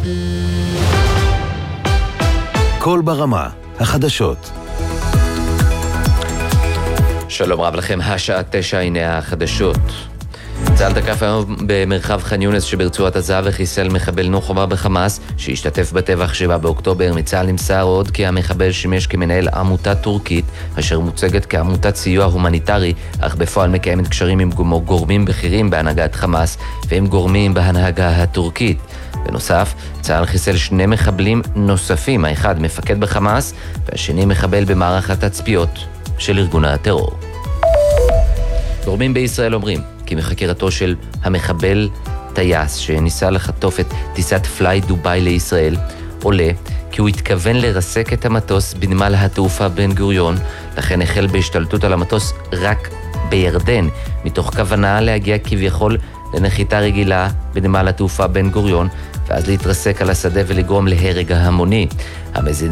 כל ברמה, החדשות. שלום רב לכם, השעה 9, הנה החדשות. צה"ל תקף היום במרחב ח'אן יונס שברצועת עזה וחיסל מחבל נוח'בה בחמאס שהשתתף בטבח 7 באוקטובר. מצה"ל נמסר עוד כי המחבל שימש כמנהל עמותה טורקית אשר מוצגת כעמותת סיוע הומניטרי, אך בפועל מקיימת קשרים עם גורמים בכירים בהנהגת חמאס ועם גורמים בהנהגה הטורקית. בנוסף, צה"ל חיסל 2 מחבלים נוספים, האחד מפקד בחמאס והשני מחבל במערך התצפיות של ארגון הטרור. גורמים בישראל אומרים כי מחקירתו של המחבל טייס שניסה לחטוף את טיסת פליי דוביי לישראל עולה כי הוא התכוון לרסק את המטוס בנמל התעופה בן גוריון, לכן החל בהשתלטות על המטוס רק בירדן מתוך כוונה להגיע כביכול לנחיתה רגילה בנמל התעופה בן גוריון ואז להתרסק על השדה ולגרום להרג ההמוני. המזינה